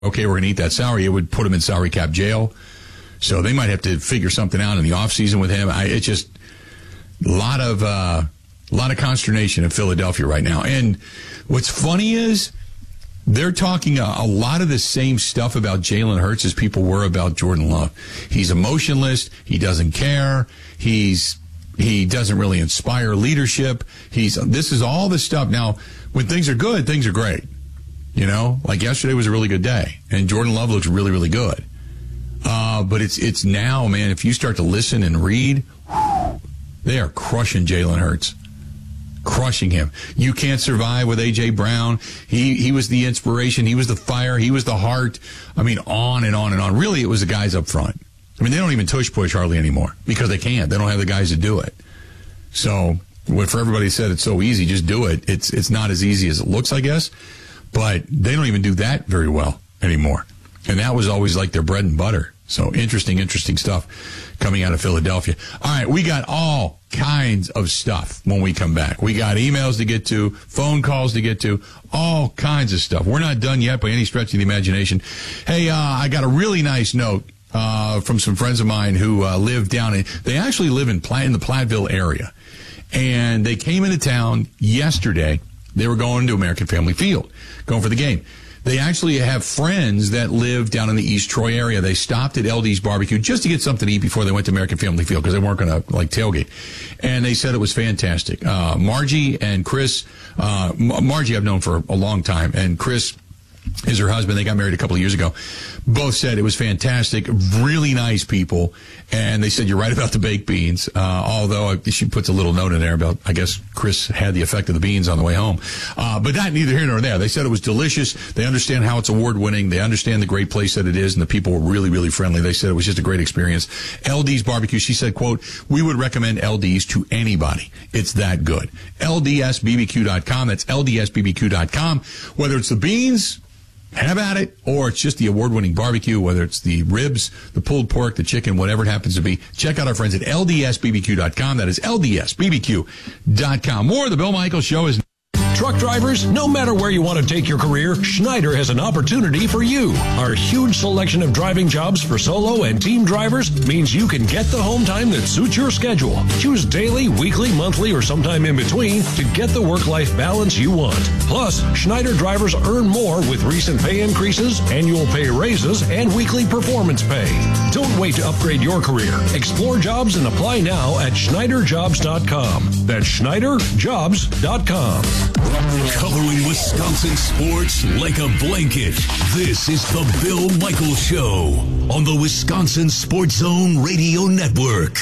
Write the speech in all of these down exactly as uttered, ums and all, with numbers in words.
okay, we're going to eat that salary, it would put him in salary cap jail. So they might have to figure something out in the offseason with him. I, it's just a lot of, uh, a lot of consternation in Philadelphia right now. And what's funny is they're talking a, a lot of the same stuff about Jalen Hurts as people were about Jordan Love. He's emotionless. He doesn't care. He's, he doesn't really inspire leadership. He's, this is all the stuff. Now, when things are good, things are great. You know, like yesterday was a really good day, and Jordan Love looks really, really good. Uh, but it's it's now, man, if you start to listen and read, whew, they are crushing Jalen Hurts. Crushing him. You can't survive with A J. Brown. He he was the inspiration. He was the fire. He was the heart. I mean, on and on and on. Really, it was the guys up front. I mean, they don't even tush-push hardly anymore because they can't. They don't have the guys to do it. So, what for everybody said it's so easy, just do it. It's it's not as easy as it looks, I guess. But they don't even do that very well anymore. And that was always like their bread and butter. So interesting, interesting stuff coming out of Philadelphia. All right, we got all kinds of stuff when we come back. We got emails to get to, phone calls to get to, all kinds of stuff. We're not done yet by any stretch of the imagination. Hey, uh, I got a really nice note uh, from some friends of mine who uh, live down in, they actually live in, Platt, in the Platteville area. And they came into town yesterday. They were going to American Family Field, going for the game. They actually have friends that live down in the East Troy area. They stopped at L D's Barbecue just to get something to eat before they went to American Family Field because they weren't going to, like, tailgate. And they said it was fantastic. Uh, Margie and Chris, uh, Margie I've known for a long time, and Chris is her husband. They got married a couple of years ago. Both said it was fantastic. Really nice people. And they said, you're right about the baked beans. Uh, although she puts a little note in there about, I guess Chris had the effect of the beans on the way home. Uh, but that neither here nor there. They said it was delicious. They understand how it's award winning. They understand the great place that it is. And the people were really, really friendly. They said it was just a great experience. L D's Barbecue. She said, quote, we would recommend L D's to anybody. It's that good. L D S B B Q dot com. That's L D S B B Q dot com. Whether it's the beans, have at it, or it's just the award-winning barbecue, whether it's the ribs, the pulled pork, the chicken, whatever it happens to be. Check out our friends at L D S B B Q dot com. That is L D S B B Q dot com. More of the Bill Michaels Show is... Truck drivers, no matter where you want to take your career, Schneider has an opportunity for you. Our huge selection of driving jobs for solo and team drivers means you can get the home time that suits your schedule. Choose daily, weekly, monthly, or sometime in between to get the work-life balance you want. Plus, Schneider drivers earn more with recent pay increases, annual pay raises, and weekly performance pay. Don't wait to upgrade your career. Explore jobs and apply now at Schneider Jobs dot com. That's Schneider Jobs dot com. Covering Wisconsin sports like a blanket. This is the Bill Michaels Show on the Wisconsin Sports Zone Radio Network.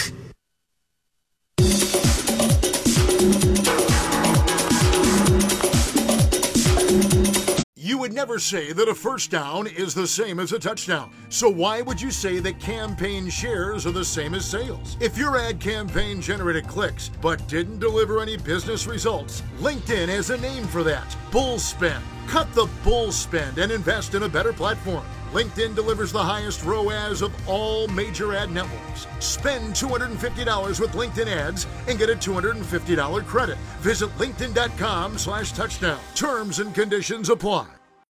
You would never say that a first down is the same as a touchdown. So why would you say that campaign shares are the same as sales? If your ad campaign generated clicks but didn't deliver any business results, LinkedIn has a name for that: bull spend. Cut the bull spend and invest in a better platform. LinkedIn delivers the highest R O A S of all major ad networks. Spend two hundred fifty dollars with LinkedIn ads and get a two hundred fifty dollars credit. Visit linkedin.com slash touchdown. Terms and conditions apply.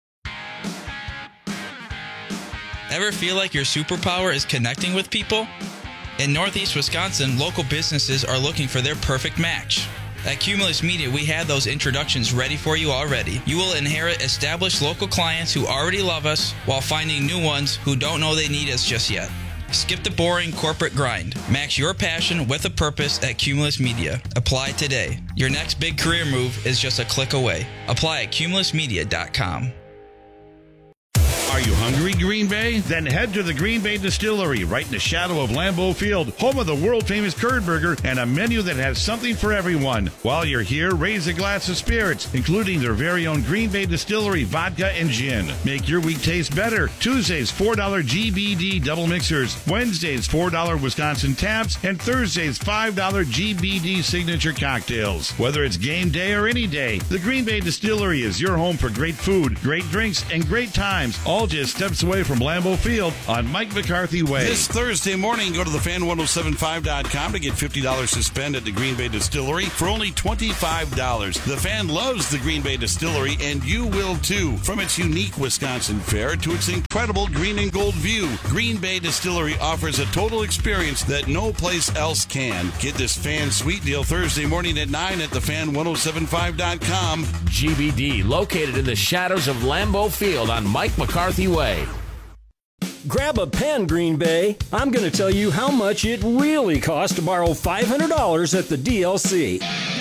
Ever feel like your superpower is connecting with people? In Northeast Wisconsin, local businesses are looking for their perfect match. At Cumulus Media, we have those introductions ready for you already. You will inherit established local clients who already love us while finding new ones who don't know they need us just yet. Skip the boring corporate grind. Match your passion with a purpose at Cumulus Media. Apply today. Your next big career move is just a click away. Apply at cumulus media dot com. Are you hungry, Green Bay? Then head to the Green Bay Distillery, right in the shadow of Lambeau Field, home of the world-famous curd burger and a menu that has something for everyone. While you're here, raise a glass of spirits, including their very own Green Bay Distillery vodka and gin. Make your week taste better. Tuesdays, four dollars G B D double mixers. Wednesdays, four dollars Wisconsin taps. And Thursdays, five dollars G B D signature cocktails. Whether it's game day or any day, the Green Bay Distillery is your home for great food, great drinks, and great times, all just steps away from Lambeau Field on Mike McCarthy Way. This Thursday morning, go to the fan ten seventy-five dot com to get fifty dollars to spend at the Green Bay Distillery for only twenty-five dollars. The Fan loves the Green Bay Distillery, and you will too. From its unique Wisconsin fare to its incredible green and gold view, Green Bay Distillery offers a total experience that no place else can. Get this Fan Sweet Deal Thursday morning at nine at the fan ten seventy-five dot com. G B D, located in the shadows of Lambeau Field on Mike McCarthy Way. Grab a pen, Green Bay. I'm going to tell you how much it really costs to borrow five hundred dollars at the D L C.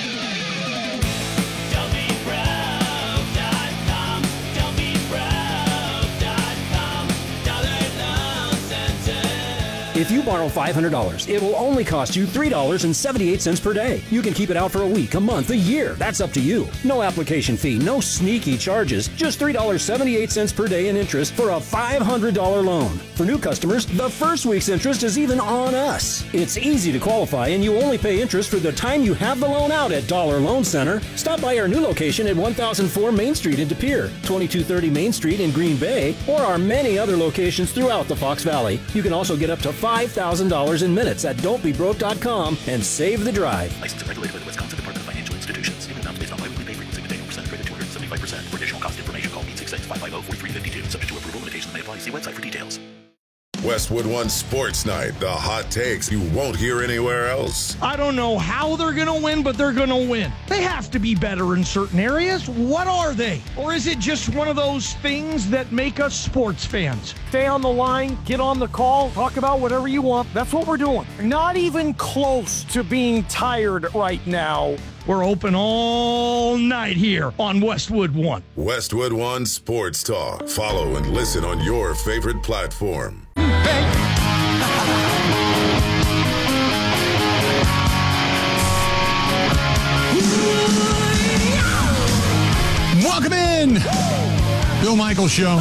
If you borrow five hundred dollars, it will only cost you three dollars and seventy-eight cents per day. You can keep it out for a week, a month, a year. That's up to you. No application fee, no sneaky charges. Just three dollars and seventy-eight cents per day in interest for a five hundred dollars loan. For new customers, the first week's interest is even on us. It's easy to qualify, and you only pay interest for the time you have the loan out at Dollar Loan Center. Stop by our new location at one thousand four Main Street in De Pere, twenty-two thirty Main Street in Green Bay, or our many other locations throughout the Fox Valley. You can also get up to five thousand dollars in minutes at don't be broke dot com and save the drive. Licensed and regulated by the Wisconsin Department of Financial Institutions. Payment amounts based on biweekly pay frequency with annual percent rated two hundred seventy-five percent. For additional cost information, call eight six six, five five zero, four three five two. Subject to approval, limitations may apply. See website for details. Westwood One Sports Night. The hot takes you won't hear anywhere else. I don't know how they're going to win, but they're going to win. They have to be better in certain areas. What are they? Or is it just one of those things that make us sports fans? Stay on the line, get on the call, talk about whatever you want. That's what we're doing. Not even close to being tired right now. We're open all night here on Westwood One. Westwood One Sports Talk. Follow and listen on your favorite platform. Welcome in, Bill Michaels Show.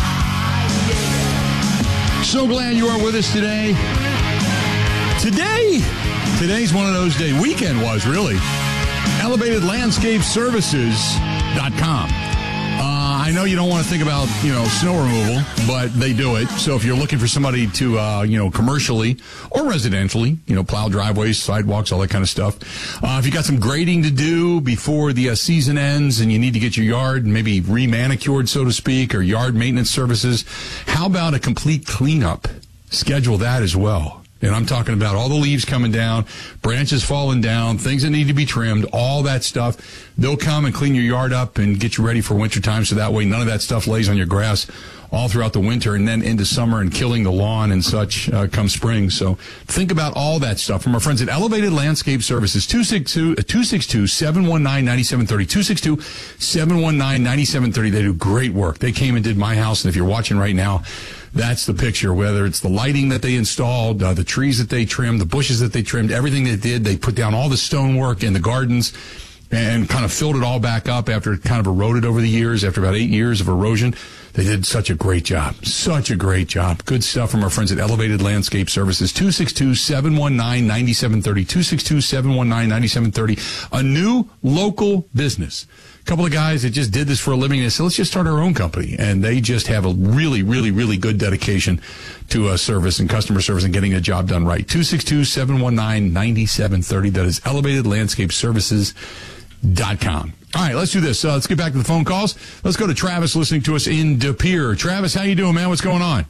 So glad you are with us today. Today, today's one of those days. Weekend was really. elevated landscape services dot com. Uh, I know you don't want to think about, you know, snow removal, but they do it. So if you're looking for somebody to, uh, you know, commercially or residentially, you know, plow driveways, sidewalks, all that kind of stuff. Uh, if you got some grading to do before the uh, season ends and you need to get your yard maybe re-manicured, so to speak, or yard maintenance services, how about a complete cleanup? Schedule that as well. And I'm talking about all the leaves coming down, branches falling down, things that need to be trimmed, all that stuff. They'll come and clean your yard up and get you ready for wintertime, so that way none of that stuff lays on your grass all throughout the winter and then into summer and killing the lawn and such uh, come spring. So think about all that stuff from our friends at Elevated Landscape Services, two six two, seven one nine, nine seven three zero, two six two, seven one nine, nine seven three zero. They do great work. They came and did my house, and if you're watching right now, that's the picture, whether it's the lighting that they installed, uh, the trees that they trimmed, the bushes that they trimmed, everything they did. They put down all the stonework in the gardens and kind of filled it all back up after it kind of eroded over the years, after about eight years of erosion. They did such a great job. Such a great job. Good stuff from our friends at Elevated Landscape Services. two six two, seven one nine, nine seven three zero. two six two, seven one nine, nine seven three zero. A new local business. A couple of guys that just did this for a living, and they said, let's just start our own company. And they just have a really, really, really good dedication to uh, service and customer service and getting a job done right. two six two, seven one nine, nine seven three zero. That is elevated landscape services dot com. All right, let's do this. Uh, let's get back to the phone calls. Let's go to Travis listening to us in De Pere. Travis, how you doing, man? What's going on?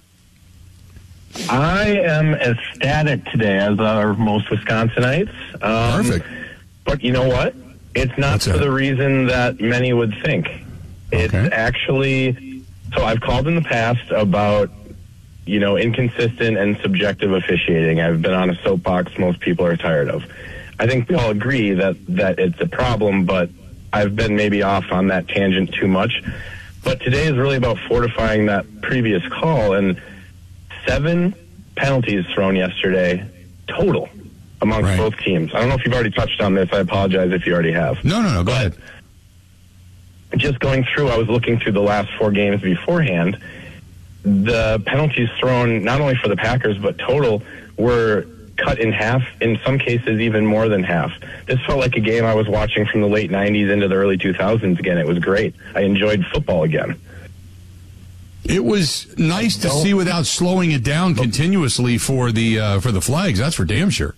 I am ecstatic today, as are most Wisconsinites. Um, Perfect. But you know what? It's not What's for that? the reason that many would think. It's Okay. actually, so I've called in the past about, you know, inconsistent and subjective officiating. I've been on a soapbox most people are tired of. I think we all agree that, that it's a problem, but I've been maybe off on that tangent too much. But today is really about fortifying that previous call, and seven penalties thrown yesterday total amongst Right. both teams. I don't know if you've already touched on this. I apologize if you already have. No, no, no. Go ahead. Just going through, I was looking through the last four games beforehand. The penalties thrown, not only for the Packers, but total, were cut in half, in some cases even more than half. This felt like a game I was watching from the late nineties into the early two thousands again. It was great. I enjoyed football again. It was nice to see without slowing it down continuously for the uh, for the flags. That's for damn sure.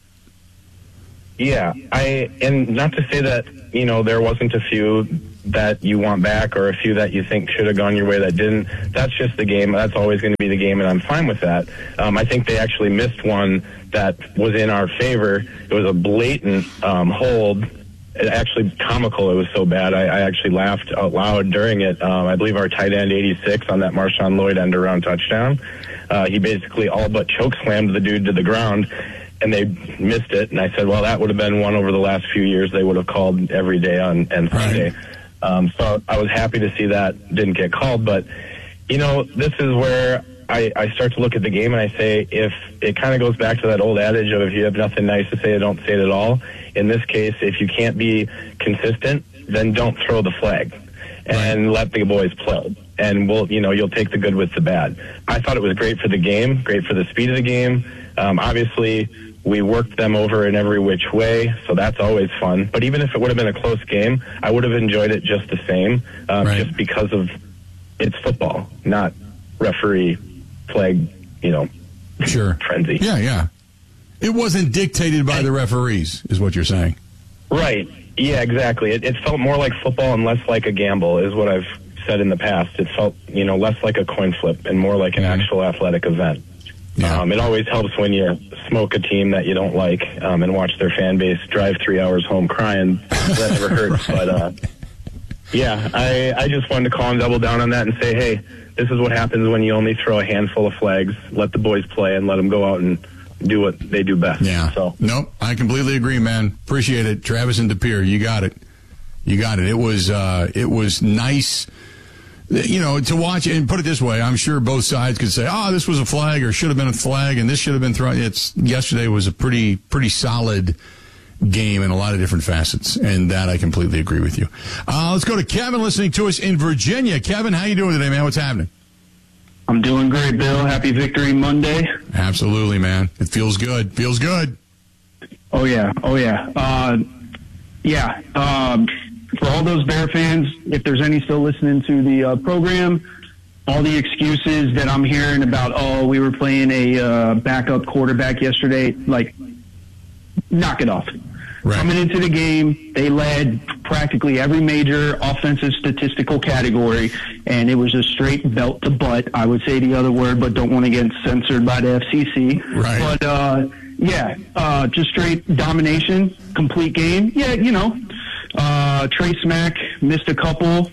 Yeah, I and not to say that, you know, there wasn't a few that you want back or a few that you think should have gone your way that didn't. That's just the game. That's always going to be the game, and I'm fine with that. Um, I think they actually missed one that was in our favor. It was a blatant um, hold. It actually comical. It was so bad. I, I actually laughed out loud during it. Um, I believe our tight end eighty-six on that Marshawn Lloyd end around touchdown. Uh, he basically all but choke slammed the dude to the ground, and they missed it. And I said, well, that would have been one over the last few years they would have called every day on and Sunday. Right. Um, so I was happy to see that didn't get called. But, you know, this is where I, I start to look at the game and I say, if it kind of goes back to that old adage of if you have nothing nice to say, don't say it at all. In this case, if you can't be consistent, then don't throw the flag and let the boys play. And we'll, you know, you'll take the good with the bad. I thought it was great for the game, great for the speed of the game. Um, obviously, we worked them over in every which way, so that's always fun. But even if it would have been a close game, I would have enjoyed it just the same, um, right. just because of it's football, not referee flag, you know, sure. frenzy. Yeah, yeah. It wasn't dictated by the referees, is what you're saying. Right. Yeah, exactly. It, it felt more like football and less like a gamble, is what I've said in the past. It felt, you know, less like a coin flip and more like an mm-hmm. actual athletic event. Yeah. Um, it always helps when you smoke a team that you don't like um, and watch their fan base drive three hours home crying. That never hurts. But, uh, yeah, I, I just wanted to call and double down on that and say, hey, this is what happens when you only throw a handful of flags. Let the boys play and let them go out and do what they do best. Yeah. So Nope, I completely agree, man. Appreciate it. Travis and DePere, you got it. You got it. It was, uh, it was nice. You know, to watch and put it this way, I'm sure both sides could say, "Oh, this was a flag, or should have been a flag, and this should have been thrown." It's yesterday was a pretty, pretty solid game in a lot of different facets, and that I completely agree with you. Uh, let's go to Kevin, listening to us in Virginia. Kevin, how you doing today, man? What's happening? I'm doing great, Bill. Happy Victory Monday. Absolutely, man. It feels good. Feels good. Oh yeah. Oh yeah. Uh, yeah. Um, For all those Bear fans, if there's any still listening to the uh, program, all the excuses that I'm hearing about, oh, we were playing a uh, backup quarterback yesterday, like, knock it off. Right. Coming into the game, they led practically every major offensive statistical category, and it was a straight belt to butt. I would say the other word, but don't want to get censored by the F C C. Right. But, uh, yeah, uh, just straight domination, complete game. Yeah, you know. Uh, Trey Smack missed a couple.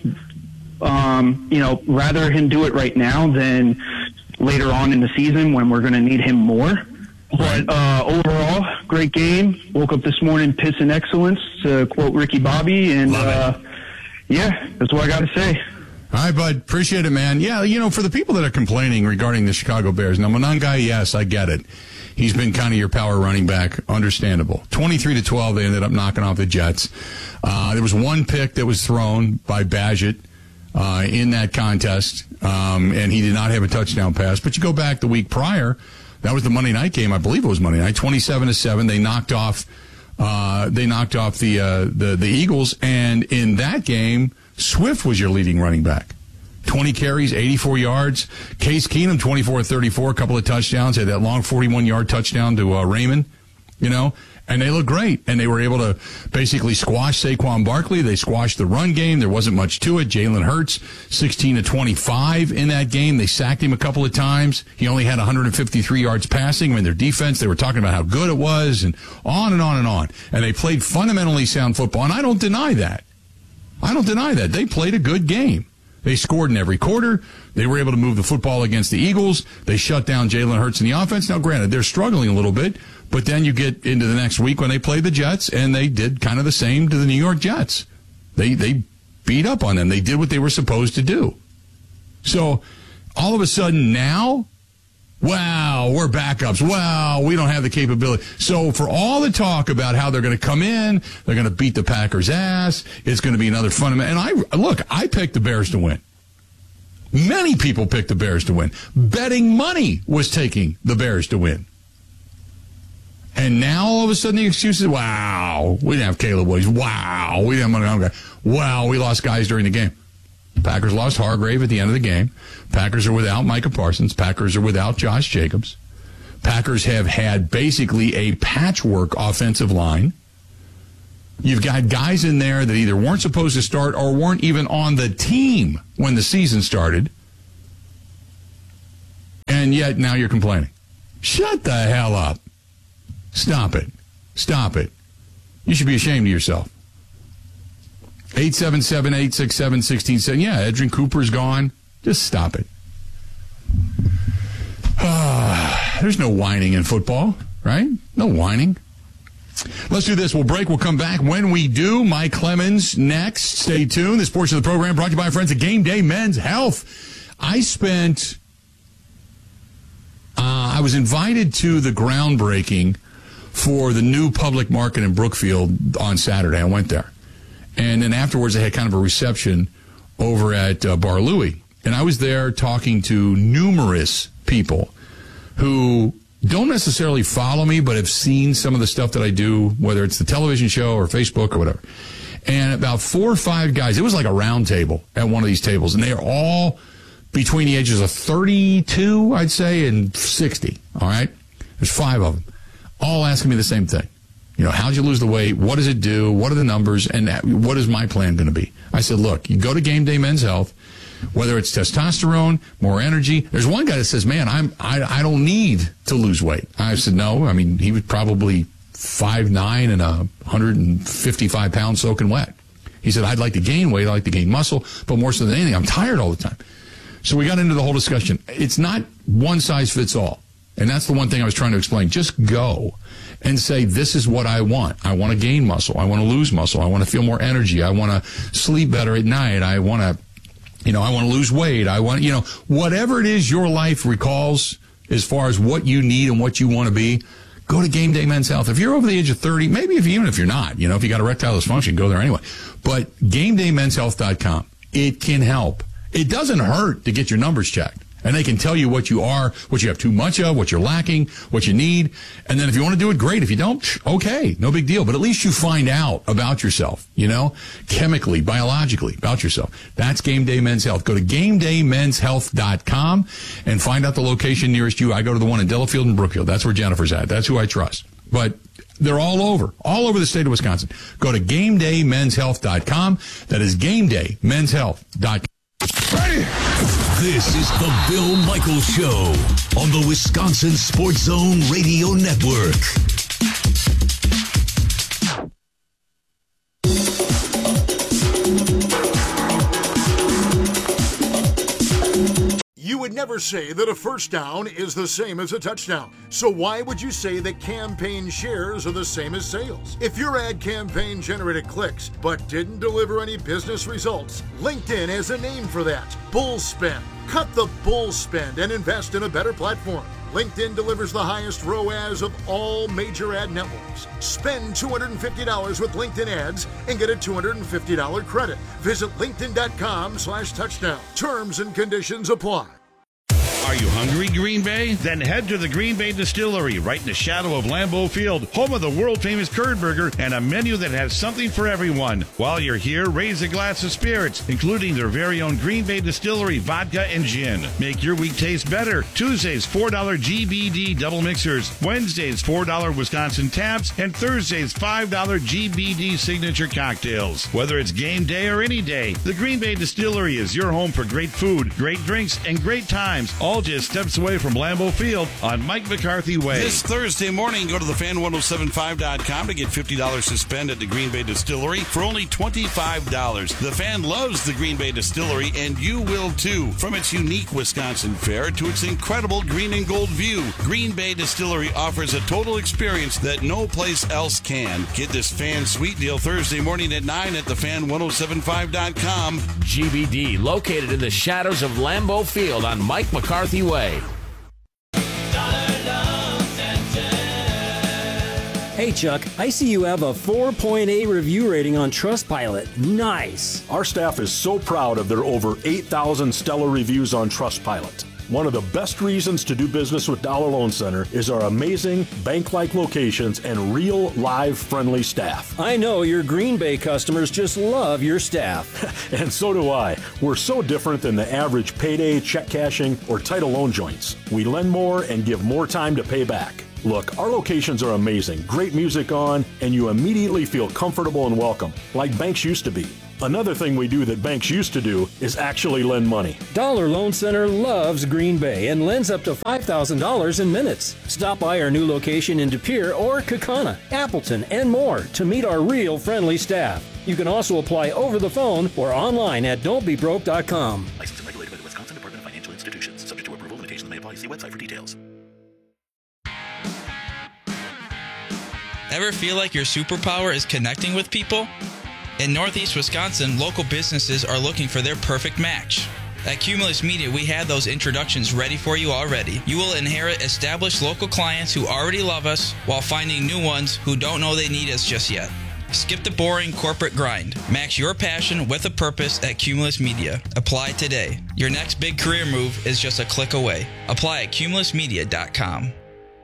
Um, you know, rather him do it right now than later on in the season when we're going to need him more. But uh, overall, great game. Woke up this morning pissing excellence, to quote Ricky Bobby, and uh, yeah, that's what I got to say. All right, bud. Appreciate it, man. Yeah, you know, for the people that are complaining regarding the Chicago Bears, now Monangai, yes, I get it. He's been kind of your power running back. Understandable. twenty-three to twelve, they ended up knocking off the Jets. Uh, there was one pick that was thrown by Badgett uh, in that contest, um, and he did not have a touchdown pass. But you go back the week prior, that was the Monday night game. I believe it was Monday night, twenty-seven to seven. They knocked off uh, they knocked off the, uh, the the Eagles, and in that game, Swift was your leading running back. twenty carries, eighty-four yards. Case Keenum, twenty-four thirty-four, a couple of touchdowns. Had that long forty-one-yard touchdown to uh, Raymond, you know. And they looked great. And they were able to basically squash Saquon Barkley. They squashed the run game. There wasn't much to it. Jalen Hurts, sixteen to twenty-five in that game. They sacked him a couple of times. He only had one hundred fifty-three yards passing. I mean, their defense, they were talking about how good it was, and on and on and on. And they played fundamentally sound football. And I don't deny that. I don't deny that. They played a good game. They scored in every quarter. They were able to move the football against the Eagles. They shut down Jalen Hurts in the offense. Now, granted, they're struggling a little bit, but then you get into the next week when they play the Jets, and they did kind of the same to the New York Jets. They they beat up on them. They did what they were supposed to do. So, all of a sudden now, wow, we're backups. Wow, we don't have the capability. So for all the talk about how they're going to come in, they're going to beat the Packers' ass, it's going to be another fun. And I look, I picked the Bears to win. Many people picked the Bears to win. Betting money was taking the Bears to win. And now all of a sudden the excuses, wow, we didn't have Caleb Williams. Wow, we didn't have money. Wow, we lost guys during the game. Packers lost Hargrave at the end of the game. Packers are without Micah Parsons. Packers are without Josh Jacobs. Packers have had basically a patchwork offensive line. You've got guys in there that either weren't supposed to start or weren't even on the team when the season started. And yet now you're complaining. Shut the hell up. Stop it. Stop it. You should be ashamed of yourself. eight seven seven, eight six seven, one six seven. Yeah, Edgerrin Cooper's gone. Just stop it. Uh, there's no whining in football, right? No whining. Let's do this. We'll break. We'll come back. When we do, Mike Clemens next. Stay tuned. This portion of the program brought to you by our friends at Game Day Men's Health. I spent... Uh, I was invited to the groundbreaking for the new public market in Brookfield on Saturday. I went there. And then afterwards, I had kind of a reception over at uh, Bar Louie. And I was there talking to numerous people who don't necessarily follow me, but have seen some of the stuff that I do, whether it's the television show or Facebook or whatever. And about four or five guys, it was like a round table at one of these tables, and they are all between the ages of thirty-two, I'd say, and sixty, all right? There's five of them, all asking me the same thing. You know, how'd you lose the weight? What does it do? What are the numbers? And what is my plan going to be? I said, look, you go to Game Day Men's Health, whether it's testosterone, more energy. There's one guy that says, man, I'm, I, I don't need to lose weight. I said, no. I mean, he was probably five nine and a one hundred fifty-five pounds soaking wet. He said, I'd like to gain weight. I'd like to gain muscle, but more so than anything, I'm tired all the time. So we got into the whole discussion. It's not one size fits all. And that's the one thing I was trying to explain. Just go and say, this is what I want. I want to gain muscle. I want to lose muscle. I want to feel more energy. I want to sleep better at night. I want to, you know, I want to lose weight. I want, you know, whatever it is your life recalls as far as what you need and what you want to be, go to Game Day Men's Health. If you're over the age of thirty, maybe if even if you're not, you know, if you got erectile dysfunction, go there anyway. But game day men's health dot com, it can help. It doesn't hurt to get your numbers checked. And they can tell you what you are, what you have too much of, what you're lacking, what you need. And then if you want to do it, great. If you don't, okay, no big deal. But at least you find out about yourself, you know, chemically, biologically, about yourself. That's Game Day Men's Health. Go to game day men's health dot com and find out the location nearest you. I go to the one in Delafield and Brookfield. That's where Jennifer's at. That's who I trust. But they're all over, all over the state of Wisconsin. Go to game day men's health dot com. That is game day men's health dot com. Ready? This is the Bill Michaels Show on the Wisconsin Sports Zone Radio Network. You would never say that a first down is the same as a touchdown. So why would you say that campaign shares are the same as sales? If your ad campaign generated clicks but didn't deliver any business results, LinkedIn has a name for that: bull spend. Cut the bull spend and invest in a better platform. LinkedIn delivers the highest R O A S of all major ad networks. Spend two hundred fifty dollars with LinkedIn ads and get a two hundred fifty dollars credit. Visit linkedin.com slash touchdown. Terms and conditions apply. Are you hungry, Green Bay? Then head to the Green Bay Distillery, right in the shadow of Lambeau Field, home of the world-famous curd burger and a menu that has something for everyone. While you're here, raise a glass of spirits, including their very own Green Bay Distillery vodka and gin. Make your week taste better. Tuesdays, four dollars G B D double mixers. Wednesdays, four dollars Wisconsin taps. And Thursdays, five dollars G B D signature cocktails. Whether it's game day or any day, the Green Bay Distillery is your home for great food, great drinks, and great times, all just steps away from Lambeau Field on Mike McCarthy Way. This Thursday morning, go to the fan ten seventy-five dot com to get fifty dollars to spend at the Green Bay Distillery for only twenty-five dollars. The Fan loves the Green Bay Distillery, and you will too. From its unique Wisconsin fare to its incredible green and gold view, Green Bay Distillery offers a total experience that no place else can. Get this Fan Sweet Deal Thursday morning at nine at the fan ten seventy-five dot com. G B D, located in the shadows of Lambeau Field on Mike McCarthy Way. Hey, Chuck, I see you have a four point eight review rating on Trustpilot. Nice. Our staff is so proud of their over eight thousand stellar reviews on Trustpilot. One of the best reasons to do business with Dollar Loan Center is our amazing bank-like locations and real, live, friendly staff. I know your Green Bay customers just love your staff. And so do I. We're so different than the average payday, check cashing, or title loan joints. We lend more and give more time to pay back. Look, our locations are amazing, great music on, and you immediately feel comfortable and welcome, like banks used to be. Another thing we do that banks used to do is actually lend money. Dollar Loan Center loves Green Bay and lends up to five thousand dollars in minutes. Stop by our new location in De Pere or Kaukauna, Appleton, and more to meet our real friendly staff. You can also apply over the phone or online at don't be broke dot com. Licensed and regulated by the Wisconsin Department of Financial Institutions. Subject to approval, limitations may apply. See website for details. Ever feel like your superpower is connecting with people? In Northeast Wisconsin, local businesses are looking for their perfect match. At Cumulus Media, we have those introductions ready for you already. You will inherit established local clients who already love us while finding new ones who don't know they need us just yet. Skip the boring corporate grind. Match your passion with a purpose at Cumulus Media. Apply today. Your next big career move is just a click away. Apply at cumulus media dot com.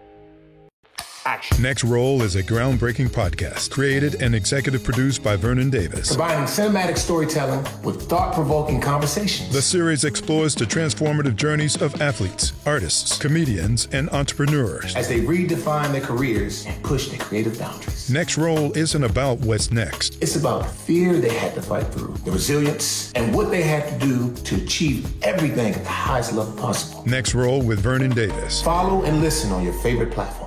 Next Roll is a groundbreaking podcast created and executive produced by Vernon Davis. Combining cinematic storytelling with thought-provoking conversations. The series explores the transformative journeys of athletes, artists, comedians, and entrepreneurs as they redefine their careers and push their creative boundaries. Next Roll isn't about what's next. It's about the fear they had to fight through, the resilience, and what they had to do to achieve everything at the highest level possible. Next Roll with Vernon Davis. Follow and listen on your favorite platform.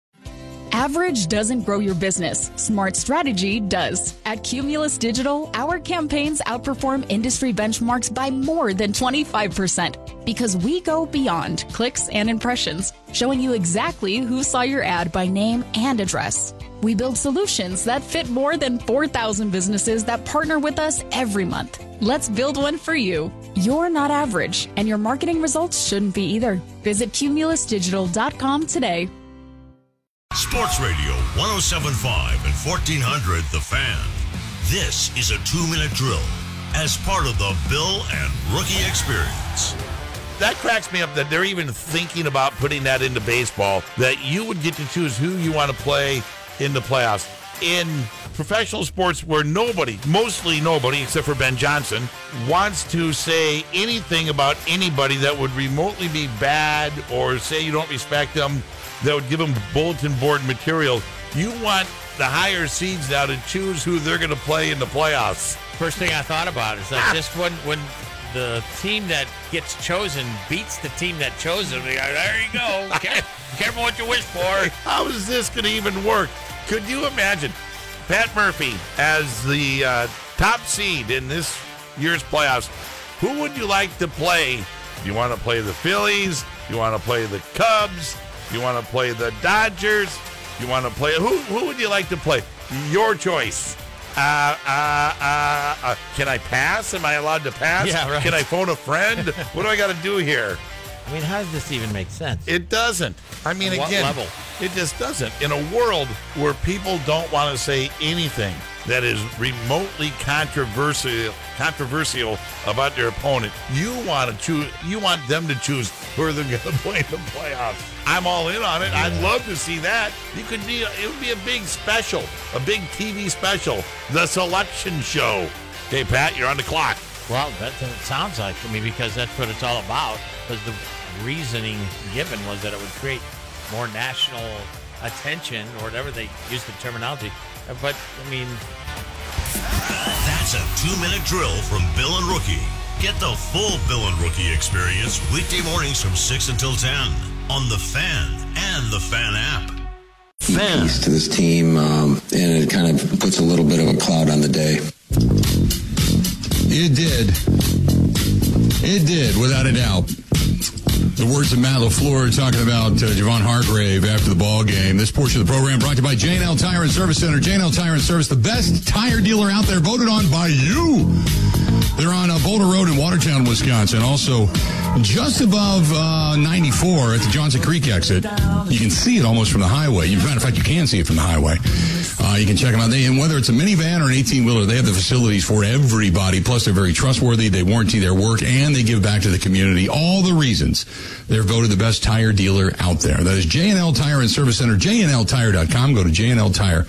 Average doesn't grow your business. Smart strategy does. At Cumulus Digital, our campaigns outperform industry benchmarks by more than twenty-five percent because we go beyond clicks and impressions, showing you exactly who saw your ad by name and address. We build solutions that fit more than four thousand businesses that partner with us every month. Let's build one for you. You're not average, and your marketing results shouldn't be either. Visit cumulus digital dot com today. Sports Radio one oh seven point five and fourteen hundred The Fan. This is a two-minute drill as part of the Bill and Rookie Experience. That cracks me up that they're even thinking about putting that into baseball, that you would get to choose who you want to play in the playoffs. In professional sports where nobody, mostly nobody, except for Ben Johnson, wants to say anything about anybody that would remotely be bad or say you don't respect them, that would give them bulletin board material. You want the higher seeds now to choose who they're going to play in the playoffs. First thing I thought about is that just when, when the team that gets chosen beats the team that chose them, they go, there you go. Careful, careful what you wish for. How is this going to even work? Could you imagine Pat Murphy as the uh, top seed in this year's playoffs? Who would you like to play? Do you want to play the Phillies? Do you want to play the Cubs? You want to play the Dodgers? You want to play... Who Who would you like to play? Your choice. Uh, uh, uh, uh, can I pass? Am I allowed to pass? Yeah, right. Can I phone a friend? What do I got to do here? I mean, how does this even make sense? It doesn't. I mean, At what again, level? It just doesn't. In a world where people don't want to say anything that is remotely controversial controversial about their opponent, you want to choose. You want them to choose who they're going to play in the playoffs. I'm all in on it. Yeah. I'd love to see that. You could be. It would be a big special, a big T V special, the selection show. Okay, Pat, you're on the clock. Well, that it sounds like to me, because that's what it's all about. Because the reasoning given was that it would create more national attention, or whatever they use the terminology. But I mean, that's a two-minute drill from Bill and Rookie. Get the full Bill and Rookie experience weekday mornings from six until ten on the Fan and the Fan app. Fan to this team, um, and it kind of puts a little bit of a cloud on the day. It did. It did, without a doubt. The words of Matt LaFleur talking about uh, Javon Hargrave after the ball game. This portion of the program brought to you by J and L Tire and Service Center. J and L Tire and Service, the best tire dealer out there, voted on by you. They're on uh, Boulder Road in Watertown, Wisconsin. Also, just above uh, ninety-four at the Johnson Creek exit. You can see it almost from the highway. As a matter of fact, you can see it from the highway. Uh, you can check them out. They, and whether it's a minivan or an eighteen-wheeler, they have the facilities for everybody. Plus, they're very trustworthy. They warranty their work, and they give back to the community. All the reasons they're voted the best tire dealer out there. That is J and L Tire and Service Center, J N L tire dot com. Go to J N L tire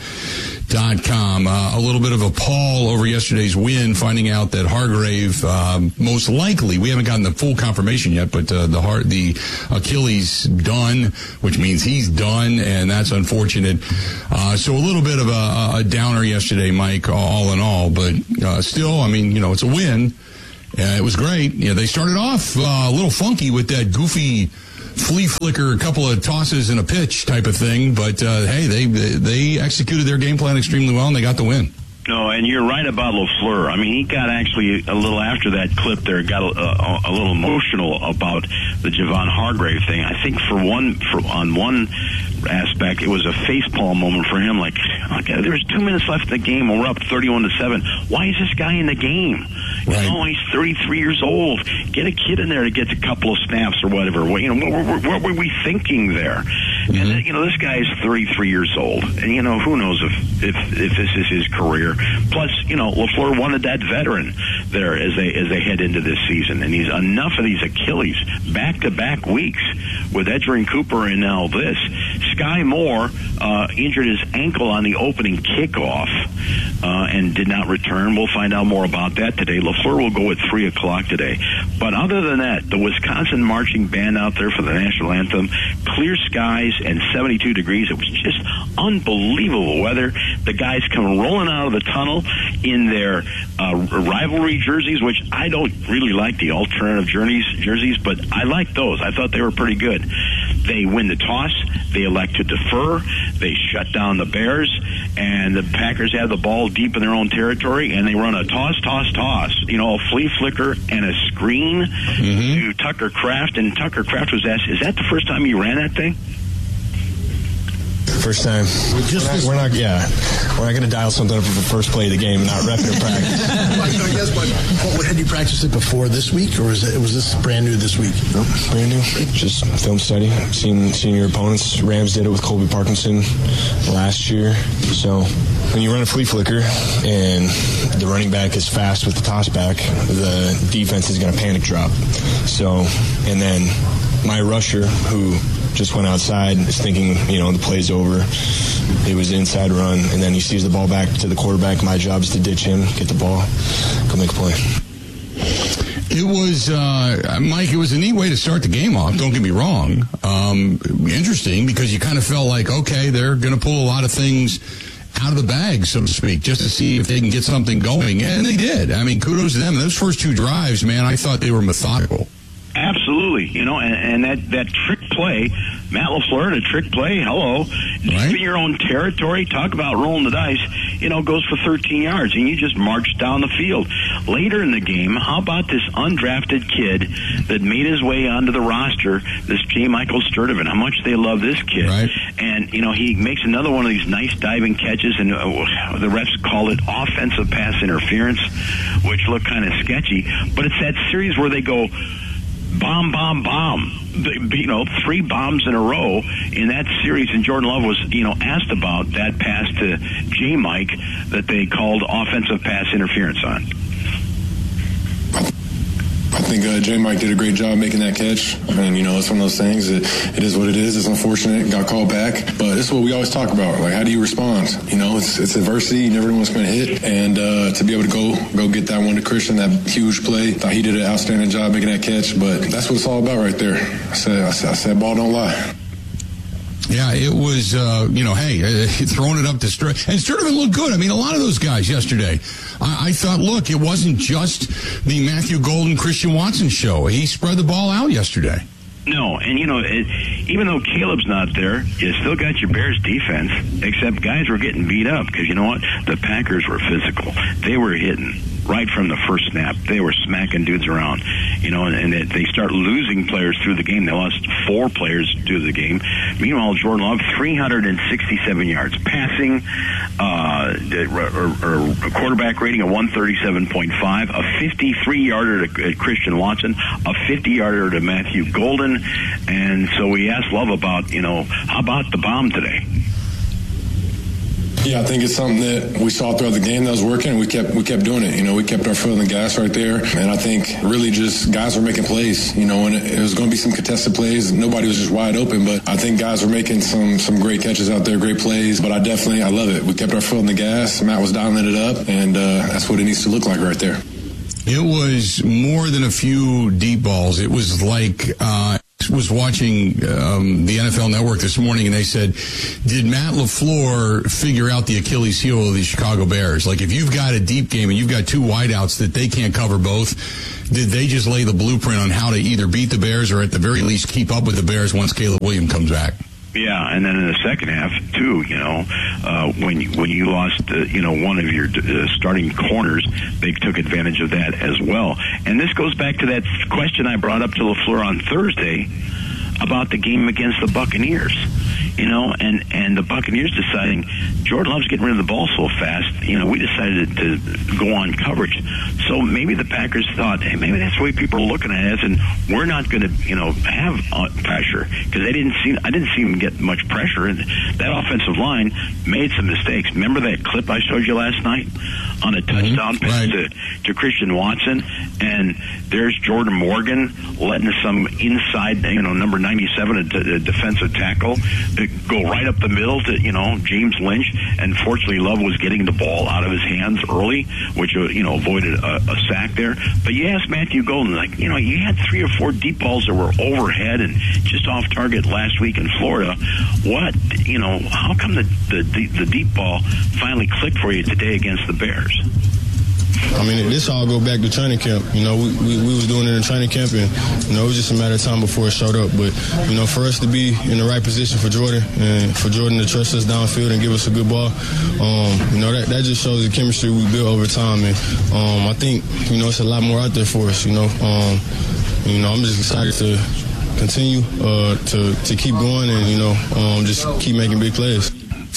dot com. Uh, a little bit of a pall over yesterday's win, finding out that Hargrave, um, most likely, we haven't gotten the full confirmation yet, but uh, the heart, the Achilles done, which means he's done, and that's unfortunate. Uh, so a little bit of a, a downer yesterday, Mike, all in all, but uh, still, I mean, you know, it's a win. Uh, it was great. You know, they started off uh, a little funky with that goofy flea flicker, a couple of tosses and a pitch type of thing, but uh, hey, they they executed their game plan extremely well, and they got the win. No, and you're right about LaFleur. I mean, he got actually a little after that clip there, got a, a, a little emotional about the Javon Hargrave thing. I think for one, for on one aspect, it was a facepalm moment for him. Like, okay, there's two minutes left in the game, and we're up thirty-one to seven. Why is this guy in the game? Right. You know, he's thirty-three years old. Get a kid in there to get a couple of snaps or whatever. You know, what, what, what were we thinking there? Mm-hmm. And you know, this guy is thirty-three years old, and you know, who knows if if, if this is his career. Plus, you know, LaFleur wanted that veteran there as they as they head into this season, and he's enough of these Achilles back-to-back weeks with Edgerrin Cooper and now this. Sky Moore uh, injured his ankle on the opening kickoff uh, and did not return. We'll find out more about that today. LaFleur will go at three o'clock today. But other than that, the Wisconsin marching band out there for the national anthem, clear skies and seventy-two degrees. It was just unbelievable weather. The guys come rolling out of the tunnel in their uh, rivalry jerseys, which I don't really like the alternative jerseys, jerseys, but I like those. I thought they were pretty good. They win the toss. They elect to defer. They shut down the Bears, and the Packers have the ball deep in their own territory, and they run a toss, toss, toss. You know, a flea flicker and a screen mm-hmm. to Tucker Kraft, and Tucker Kraft was asked, "Is that the first time you ran that thing?" First time. Just we're, not, we're not, yeah, we're not going to dial something up for the first play of the game and not rep it in practice. Well, I guess, but what, had you practiced it before this week, or was it was this brand new this week? Nope, brand new. Just film study. Seen, seen your opponents. Rams did it with Colby Parkinson last year. So when you run a flea flicker and the running back is fast with the toss back, the defense is going to panic drop. So, and then my rusher, who just went outside, is thinking, you know, the play's over. It was an inside run, and then he sees the ball back to the quarterback. My job is to ditch him, get the ball, go make a play. It was, uh, Mike, it was a neat way to start the game off. Don't get me wrong. Um, interesting, because you kind of felt like, okay, they're going to pull a lot of things out of the bag, so to speak, just to see if they can get something going. And they did. I mean, kudos to them. Those first two drives, man, I thought they were methodical. Absolutely, you know, and, and that, that trick play, Matt LaFleur, a trick play, hello, right. In your own territory, talk about rolling the dice, you know, goes for thirteen yards, and you just march down the field. Later in the game, how about this undrafted kid that made his way onto the roster, this J. Michael Sturdivant, how much they love this kid. Right. And, you know, he makes another one of these nice diving catches, and uh, the refs call it offensive pass interference, which looked kind of sketchy, but it's that series where they go, bomb, bomb, bomb. You know, three bombs in a row in that series. And Jordan Love was, you know, asked about that pass to J. Mike that they called offensive pass interference on. I think uh, J. Mike did a great job making that catch. And, you know, it's one of those things. It, it is what it is. It's unfortunate. It got called back. But this is what we always talk about. Like, how do you respond? You know, it's it's adversity. You never know what's going to hit. And uh, to be able to go go get that one to Christian, that huge play, thought he did an outstanding job making that catch. But that's what it's all about right there. I said, I said, I said ball don't lie. Yeah, it was, uh, you know, hey, uh, throwing it up to Sturdivant. And Sturdivant looked good. I mean, a lot of those guys yesterday. I, I thought, look, it wasn't just the Matthew Golden, Christian Watson show. He spread the ball out yesterday. No, and, you know, it, even though Caleb's not there, you still got your Bears defense, except guys were getting beat up because, you know what, the Packers were physical. They were hitting right from the first snap. They were smacking dudes around, you know, and, and they, they start losing players through the game. They lost four players through the game. Meanwhile, Jordan Love, three hundred sixty-seven yards passing, uh, or, or a quarterback rating of one thirty-seven point five, a fifty-three yarder to Christian Watson, a fifty yarder to Matthew Golden. And so we asked Love about, you know, how about the bomb today? Yeah, I think it's something that we saw throughout the game that was working, and we kept we kept doing it. You know, we kept our foot on the gas right there, and I think really just guys were making plays. You know, and it, it was going to be some contested plays. Nobody was just wide open, but I think guys were making some some great catches out there, great plays. But I definitely I love it. We kept our foot on the gas. Matt was dialing it up, and uh, that's what it needs to look like right there. It was more than a few deep balls. It was like uh, I was watching um, the N F L Network this morning, and they said, did Matt LaFleur figure out the Achilles heel of the Chicago Bears? Like, if you've got a deep game and you've got two wideouts that they can't cover both, did they just lay the blueprint on how to either beat the Bears or at the very least keep up with the Bears once Caleb Williams comes back? Yeah, and then in the second half too, you know, uh, when you, when you lost, uh, you know, one of your uh, starting corners, they took advantage of that as well. And this goes back to that question I brought up to LaFleur on Thursday about the game against the Buccaneers. You know, and, and the Buccaneers deciding Jordan Love's getting rid of the ball so fast, you know, we decided to go on coverage. So maybe the Packers thought, hey, maybe that's the way people are looking at us, and we're not going to, you know, have uh, pressure, because they didn't see, I didn't see them get much pressure, and that offensive line made some mistakes. Remember that clip I showed you last night on a touchdown mm-hmm. pass right. to, to Christian Watson, and there's Jordan Morgan letting some inside, you know, number ninety-seven, a, a defensive tackle, go right up the middle to, you know, James Lynch, and fortunately Love was getting the ball out of his hands early, which, uh, you know, avoided a, a sack there. But you asked Matthew Golden, like, you know, you had three or four deep balls that were overhead and just off target last week in Florida. What, you know, how come the, the, the, the deep ball finally clicked for you today against the Bears? I mean, this all go back to training camp. You know, we, we, we was doing it in training camp, and, you know, it was just a matter of time before it showed up. But, you know, for us to be in the right position for Jordan, and for Jordan to trust us downfield and give us a good ball, um, you know, that, that just shows the chemistry we built over time. And um, I think, you know, it's a lot more out there for us, you know. Um, you know, I'm just excited to continue uh, to, to keep going and, you know, um, just keep making big plays.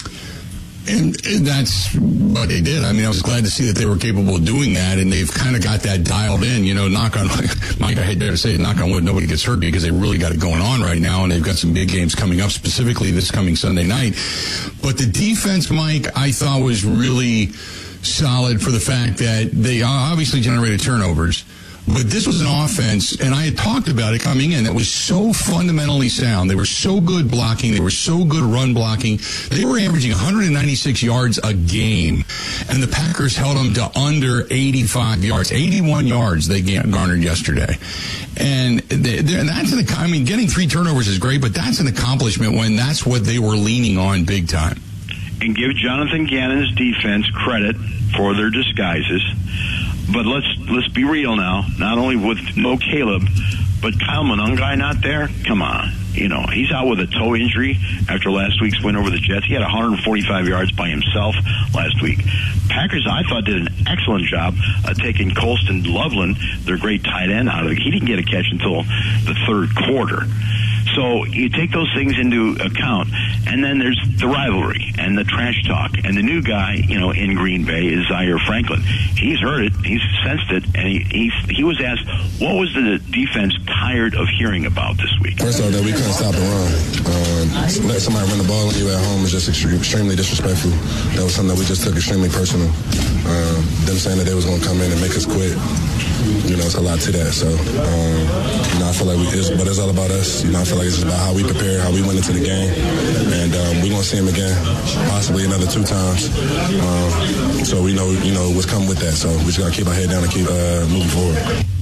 And that's what they did. I mean, I was glad to see that they were capable of doing that, and they've kind of got that dialed in. You know, knock on, Mike, I hate to say it, knock on wood, nobody gets hurt, because they really got it going on right now, and they've got some big games coming up, specifically this coming Sunday night. But the defense, Mike, I thought was really solid for the fact that they obviously generated turnovers. But this was an offense, and I had talked about it coming in, that was so fundamentally sound. They were so good blocking. They were so good run blocking. They were averaging one hundred ninety-six yards a game, and the Packers held them to under eighty-five yards. eighty-one yards they garnered yesterday. And, they, and that's an, I mean, getting three turnovers is great, but that's an accomplishment when that's what they were leaning on big time. And give Jonathan Gannon's defense credit for their disguises. But let's let's be real now. Not only with no Caleb, but Kyle Monangai not there. Come on, you know he's out with a toe injury after last week's win over the Jets. He had one hundred forty-five yards by himself last week. Packers, I thought, did an excellent job of taking Colston Loveland, their great tight end, out of it. He didn't get a catch until the third quarter. So you take those things into account, and then there's the rivalry and the trash talk. And the new guy, you know, in Green Bay is Zaire Franklin. He's heard it, he's sensed it, and he he's, he was asked, what was the defense tired of hearing about this week? First off, that we couldn't stop the run. Um, let somebody run the ball on you at home is just extreme, extremely disrespectful. That was something that we just took extremely personal. Um, them saying that they was going to come in and make us quit, you know, it's a lot to that. So, um, you know, I feel like we, it's, but it's all about us. You know, I feel like it's just about how we prepare, how we went into the game, and um, we're going to see him again, possibly another two times. Um, so we know, you know, what's coming with that. So we just got to keep our head down and keep uh, moving forward.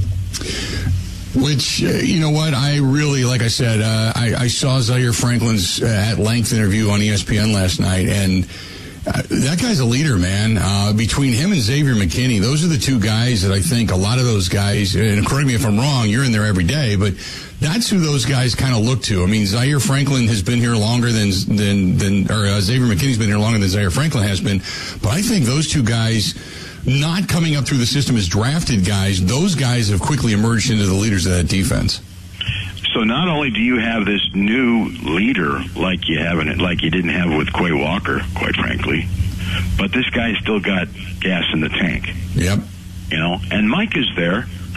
Which, uh, you know what, I really, like I said, uh, I, I saw Zaire Franklin's uh, at-length interview on E S P N last night, and Uh, that guy's a leader, man. Uh, between him and Xavier McKinney, those are the two guys that I think a lot of those guys, and correct me if I'm wrong, you're in there every day, but that's who those guys kind of look to. I mean, Zaire Franklin has been here longer than, than, than or uh, Xavier McKinney's been here longer than Zaire Franklin has been, but I think those two guys, not coming up through the system as drafted guys, those guys have quickly emerged into the leaders of that defense. So not only do you have this new leader like you haven't, like you didn't have with Quay Walker, quite frankly, but this guy's still got gas in the tank. Yep. You know, and Mike is there.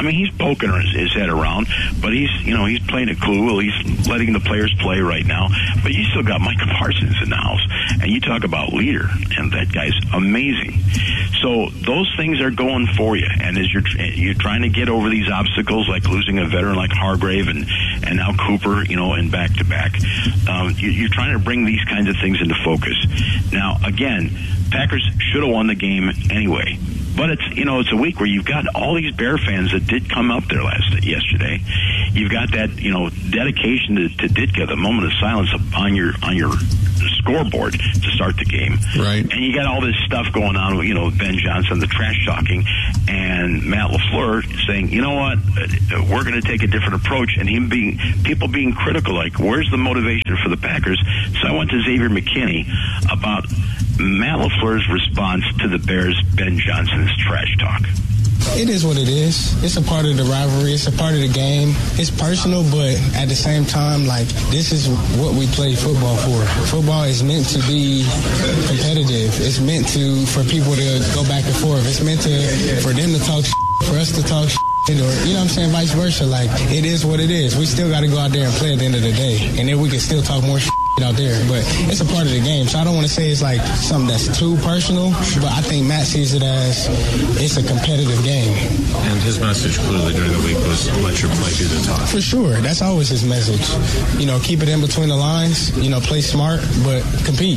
I mean, he's poking his, his head around, but he's, you know, he's playing it cool. He's letting the players play right now. But you still got Micah Parsons in the house, and you talk about leader, and that guy's amazing. So those things are going for you, and as you're you're trying to get over these obstacles, like losing a veteran like Hargrave and and now Cooper, you know, and back to back, um, you, you're trying to bring these kinds of things into focus. Now, again, Packers should have won the game anyway. But it's, you know, it's a week where you've got all these Bear fans that did come up there last yesterday. You've got that, you know, dedication to, to Ditka, the moment of silence on your on your scoreboard to start the game. Right. And you got all this stuff going on, you know, Ben Johnson, the trash talking, and Matt LaFleur saying, you know what, we're going to take a different approach, and him being, people being critical, like, where's the motivation for the Packers? So I went to Xavier McKinney about Matt LaFleur's response to the Bears' Ben Johnson's trash talk. It is what it is. It's a part of the rivalry. It's a part of the game. It's personal, but at the same time, like, this is what we play football for. Football is meant to be competitive. It's meant to, for people to go back and forth. It's meant to, for them to talk shit, for us to talk shit, or, you know what I'm saying, vice versa. Like, it is what it is. We still got to go out there and play at the end of the day, and then we can still talk more shit out there, but it's a part of the game. So I don't want to say it's like something that's too personal, but I think Matt sees it as it's a competitive game. And his message clearly during the week was let your play do the talk. For sure. That's always his message. You know, keep it in between the lines, you know, play smart, but compete.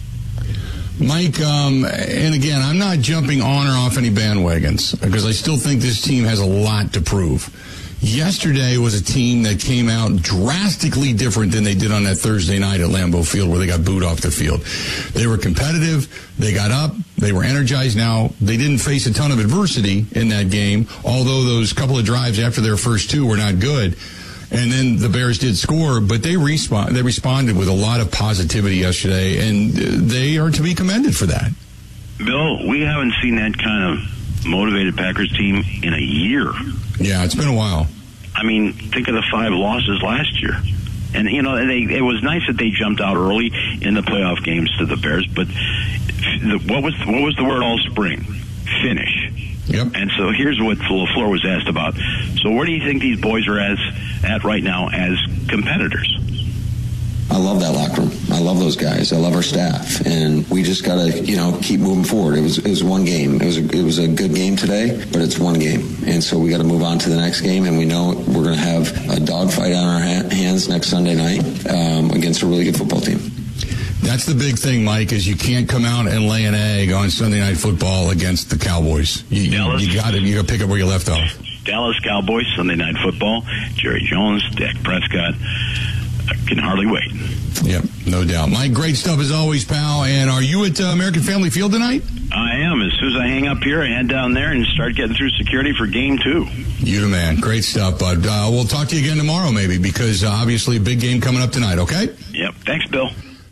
Mike, um, and again, I'm not jumping on or off any bandwagons because I still think this team has a lot to prove. Yesterday was a team that came out drastically different than they did on that Thursday night at Lambeau Field where they got booed off the field. They were competitive. They got up. They were energized. Now, they didn't face a ton of adversity in that game, although those couple of drives after their first two were not good. And then the Bears did score, but they respond, they responded with a lot of positivity yesterday, and they are to be commended for that. Bill, we haven't seen that kind of motivated Packers team in a year. Yeah, it's been a while. I mean, think of the five losses last year. And, you know, they, it was nice that they jumped out early in the playoff games to the Bears, but the, what was what was the word all spring? Finish. Yep. And so here's what LaFleur was asked about. So where do you think these boys are as, at right now as competitors? I love that locker room. I love those guys. I love our staff, and we just got to, you know, keep moving forward. It was it was one game. It was a, it was a good game today, but it's one game, and so we got to move on to the next game. And we know we're going to have a dogfight on our ha- hands next Sunday night um, against a really good football team. That's the big thing, Mike, is you can't come out and lay an egg on Sunday Night Football against the Cowboys. You, you, you got to you got to pick up where you left off. Dallas Cowboys Sunday Night Football. Jerry Jones, Dak Prescott. I can hardly wait. Yep, no doubt. Mike, great stuff as always, pal. And are you at uh, American Family Field tonight? I am. As soon as I hang up here, I head down there and start getting through security for game two. You the man. Great stuff, bud. Uh, we'll talk to you again tomorrow, maybe, because uh, obviously a big game coming up tonight, okay? Yep. Thanks, Bill.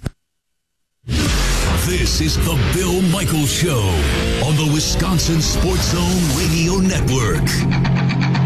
This is the Bill Michaels Show on the Wisconsin Sports Zone Radio Network.